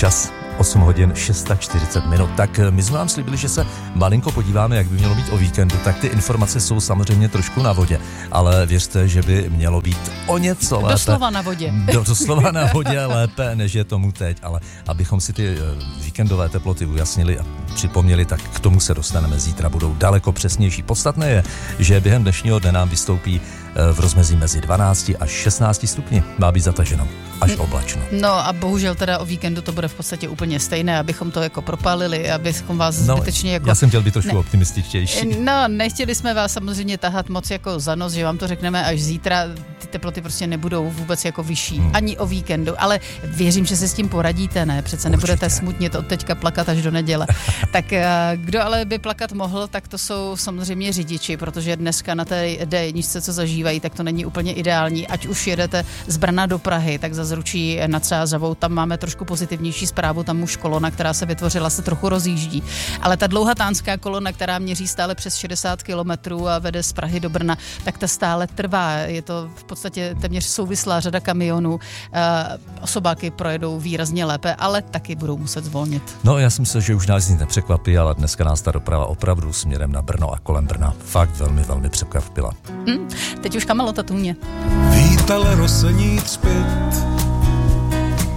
Čas 8 hodin 640 minut. Tak my jsme vám slíbili, že se malinko podíváme, jak by mělo být o víkendu. Tak ty informace jsou samozřejmě trošku na vodě, ale věřte, že by mělo být o něco lépe. Doslova na vodě. Doslova na vodě lépe, než je tomu teď, ale abychom si ty víkendové teploty ujasnili a připomněli, tak k tomu se dostaneme zítra, budou daleko přesnější. Podstatné je, že během dnešního dne nám vystoupí v rozmezí mezi 12 až 16 stupni. Má být zataženo až oblačno. No a bohužel teda o víkendu to bude v podstatě úplně stejné, abychom to jako propálili, abychom vás zbytečně jako... Já jsem chtěl být trošku optimističtější. No, nechtěli jsme vás samozřejmě tahat moc jako za nos, že vám to řekneme až zítra, ty teploty prostě nebudou vůbec jako vyšší, ani o víkendu, ale věřím, že se s tím poradíte, ne? Přece nebudete smutnit od teďka plakat až do neděle. Tak kdo ale by plakat mohl, tak to jsou samozřejmě řidiči, protože dneska na té D1, co zažívají, tak to není úplně ideální. Ať už jedete z Brna do Prahy, tak za Zručí nad Sázavou, tam máme trošku pozitivnější zprávu, tam už kolona, která se vytvořila, se trochu rozjíždí. Ale ta dlouhatánská kolona, která měří stále přes 60 kilometrů a vede z Prahy do Brna, tak ta stále trvá. Je to v podstatě téměř souvislá řada kamionů. Osobáky projedou výrazně lépe, ale taky budou muset zvolnit. No, já si myslím, že už nás nic nepřekvapí, ale dneska nás ta doprava opravdu směrem na Brno a kolem Brna fakt velmi, velmi překvapila. Teď už Kamelota Tůně. Vítala roseníc zpět